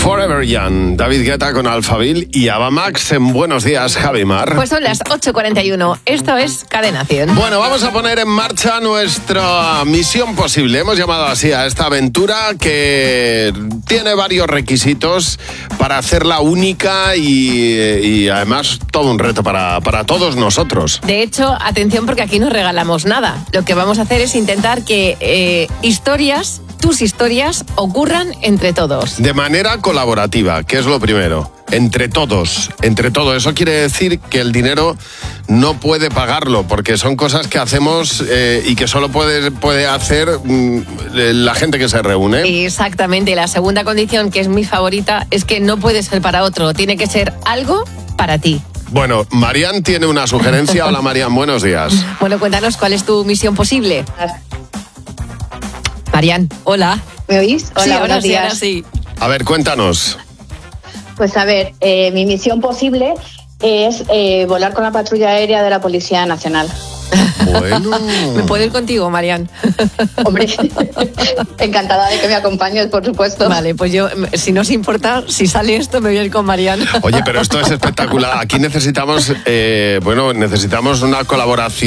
Forever Young, David Guetta con Alphaville y Ava Max en Buenos Días, Javi Mar. Pues son las 8:41, esto es Cadena 100. Bueno, vamos a poner en marcha nuestra misión posible. Hemos llamado así a esta aventura que tiene varios requisitos para hacerla única y además todo un reto para todos nosotros. De hecho, atención porque aquí no regalamos nada. Lo que vamos a hacer es intentar que tus historias ocurran entre todos. De manera colaborativa, que es lo primero. Entre todos. Eso quiere decir que el dinero no puede pagarlo, porque son cosas que hacemos y que solo puede hacer la gente que se reúne. Exactamente. La segunda condición, que es mi favorita, es que no puede ser para otro. Tiene que ser algo para ti. Bueno, Marian tiene una sugerencia. Hola, Marian, buenos días. Bueno, cuéntanos cuál es tu misión posible. Marian, hola. ¿Me oís? Hola, sí, buenos días. Ahora sí. A ver, cuéntanos. Pues a ver, mi misión posible es volar con la patrulla aérea de la Policía Nacional. Bueno. ¿Me puedo ir contigo, Marian? Hombre, encantada de que me acompañes, por supuesto. Vale, pues yo, si no os importa, si sale esto, me voy a ir con Marian. Oye, pero esto es espectacular. Aquí necesitamos una colaboración.